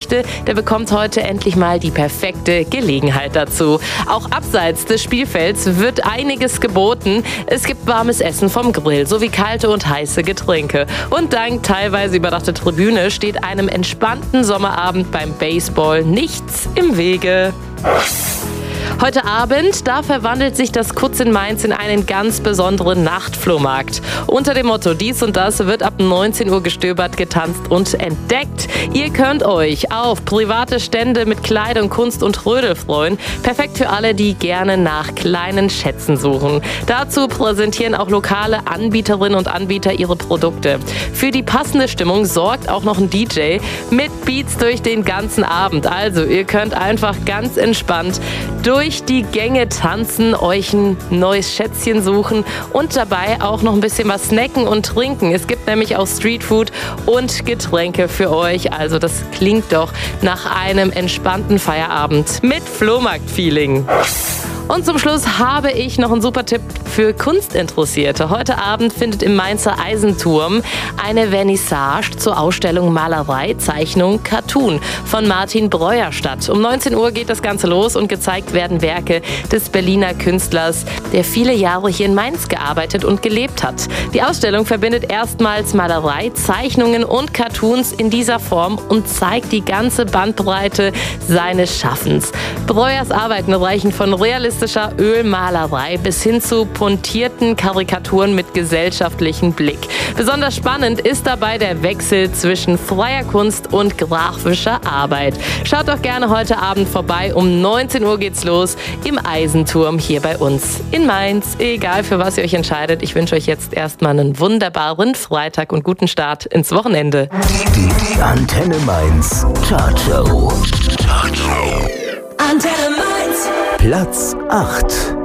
möchte, der bekommt heute endlich mal die perfekte Gelegenheit dazu. Auch abseits des Spielfelds wird einiges geboten. Es gibt warmes Essen vom Grill sowie kalte und heiße Getränke. Und dank teilweise überdachter Tribüne steht einem entspannten Sommerabend beim Baseball nichts im Wege. Heute Abend, da verwandelt sich das Kutz in Mainz in einen ganz besonderen Nachtflohmarkt. Unter dem Motto Dies und Das wird ab 19 Uhr gestöbert, getanzt und entdeckt. Ihr könnt euch auf private Stände mit Kleidung, Kunst und Trödel freuen. Perfekt für alle, die gerne nach kleinen Schätzen suchen. Dazu präsentieren auch lokale Anbieterinnen und Anbieter ihre Produkte. Für die passende Stimmung sorgt auch noch ein DJ mit Beats durch den ganzen Abend. Also ihr könnt einfach ganz entspannt durch die Gänge tanzen, euch ein neues Schätzchen suchen und dabei auch noch ein bisschen was snacken und trinken. Es gibt nämlich auch Streetfood und Getränke für euch. Also das klingt doch nach einem entspannten Feierabend mit Flohmarkt-Feeling. Und zum Schluss habe ich noch einen super Tipp für Kunstinteressierte. Heute Abend findet im Mainzer Eisenturm eine Vernissage zur Ausstellung Malerei, Zeichnung, Cartoon von Martin Breuer statt. Um 19 Uhr geht das Ganze los und gezeigt werden Werke des Berliner Künstlers, der viele Jahre hier in Mainz gearbeitet und gelebt hat. Die Ausstellung verbindet erstmals Malerei, Zeichnungen und Cartoons in dieser Form und zeigt die ganze Bandbreite seines Schaffens. Breuers Arbeiten reichen von realistischer Ölmalerei bis hin zu pointierten Karikaturen mit gesellschaftlichem Blick. Besonders spannend ist dabei der Wechsel zwischen freier Kunst und grafischer Arbeit. Schaut doch gerne heute Abend vorbei. Um 19 Uhr geht's los im Eisenturm hier bei uns in Mainz. Egal für was ihr euch entscheidet, ich wünsche euch jetzt erstmal einen wunderbaren Freitag und guten Start ins Wochenende. Die Antenne Mainz Chartshow. Antenne Mainz. Platz 8.